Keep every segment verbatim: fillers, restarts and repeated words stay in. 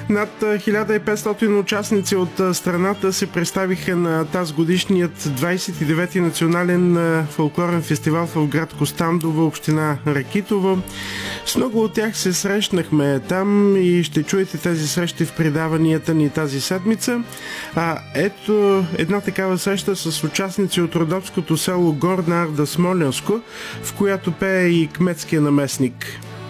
Над хиляда и петстотин участници от страната се представиха на тази годишният двадесет и девети национален фолклорен фестивал в град Костандово, община Ракитово. С много от тях се срещнахме там и ще чуете тези срещи в предаванията ни тази седмица. А ето една такава среща с участници от родопското село Горна Арда, Смолянско, в която пее и кметския наместник.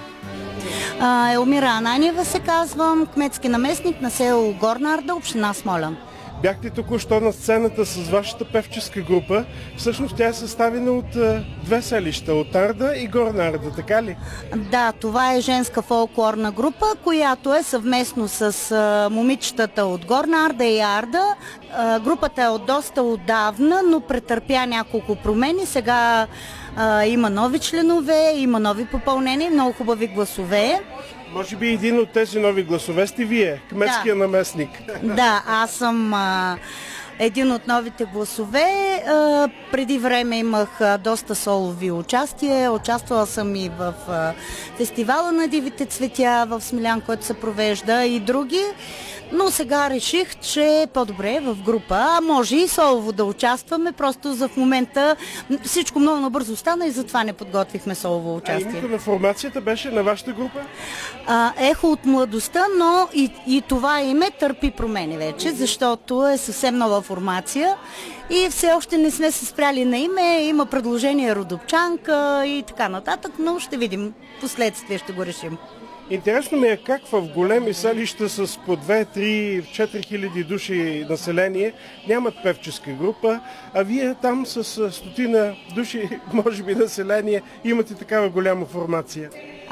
Елмира Ананиева се казвам, кметски наместник на село Горна Арда, община Смолян. Бяхте току-що на сцената с вашата певческа група. Всъщност тя е съставена от а, две селища, от Арда и Горна Арда, така ли? Да, това е женска фолклорна група, която е съвместно с а, момичетата от Горна Арда и Арда. А, групата е от доста отдавна, но претърпя няколко промени. Сега а, има нови членове, има нови попълнения, много хубави гласове. Може би един от тези нови гласове сте вие, кметския да. наместник. Да, аз съм а, един от новите гласове. А, преди време имах а, доста солови участия. Участвала съм и в а, фестивала на дивите цветя в Смилян, който се провежда, и други. Но сега реших, че е по-добре в група, а може и солово да участваме, просто за в момента всичко много набързо стана и затова не подготвихме солово участие. А името на формацията беше на вашата група? А, Ехо от младостта, но и, и това име търпи промени вече, защото е съвсем нова формация и все още не сме се спряли на име, има предложение Родопчанка и така нататък, но ще видим, последствие ще го решим. Интересно ми е как в големи селища с по две, три, четири хиляди души население нямат певческа група, а вие там с стотина души, може би население, имате такава голяма формация.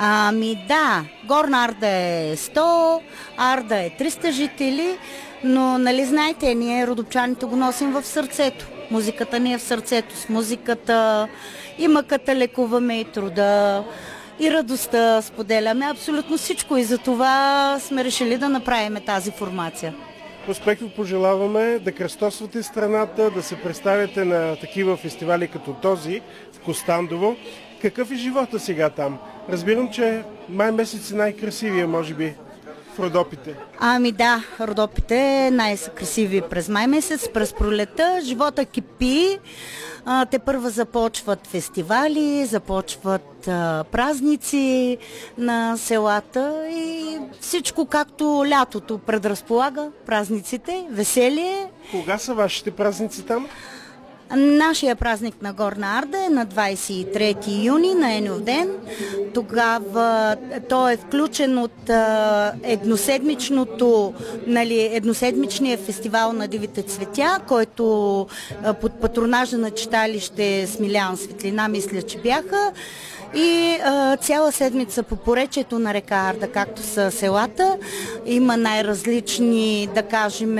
Ами да, Горна Арда е сто, Арда е триста жители, но нали знаете, ние родопчаните го носим в сърцето. Музиката ни е в сърцето. С музиката и мъката лекуваме, и труда, и радостта споделяме, абсолютно всичко, и за това сме решили да направим тази формация. Успех ви пожелаваме, да кръстосвате страната, да се представяте на такива фестивали като този в Костандово. Какъв е живота сега там? Разбирам, че май месец е най-красивия, може би, в Родопите. Ами да, Родопите най-красиви през май месец, през пролета. Живота кипи. А, те първа започват фестивали, започват а, празници на селата и всичко както лятото предразполага, празниците, веселие. Кога са вашите празници там? Нашия празник на Горна Арда е на двадесет и трети юни, на Еньовден. Тогава той е включен от а, едноседмичното, нали, едноседмичния фестивал на дивите цветя, който а, под патронажа на читалище Смилян Светлина, мисля, че бяха. И а, цяла седмица по поречието на река Арда, както са селата, има най-различни, да кажем,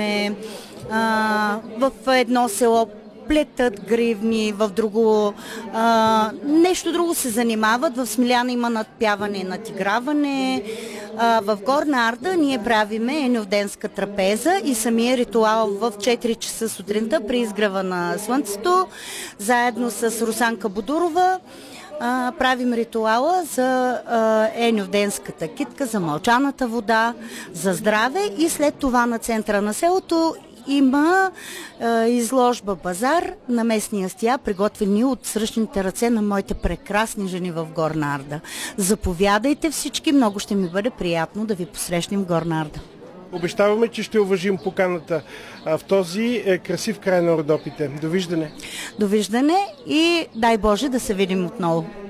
а, в едно село плетат гривни, в друго а, нещо друго се занимават. В Смиляна има надпяване и надиграване. А, в Горна Арда ние правиме еньовденска трапеза и самия ритуал в четири часа сутринта при изгрева на слънцето, заедно с Русанка Бодурова. А, правим ритуала за а, еньовденската китка, за мълчаната вода, за здраве, и след това на центъра на селото има е, изложба базар на местни ястия, приготвени от сръчните ръце на моите прекрасни жени в Горна Арда. Заповядайте всички, много ще ми бъде приятно да ви посрещнем в Горна Арда. Обещаваме, че ще уважим поканата в този е, красив край на Родопите. Довиждане! Довиждане и дай Боже да се видим отново!